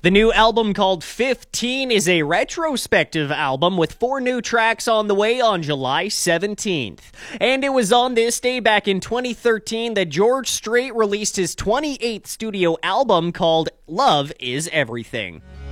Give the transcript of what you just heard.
The new album called 15 is a retrospective album with 4 new tracks on the way on July 17th. And it was on this day back in 2013 that George Strait released his 28th studio album called Love Is Everything.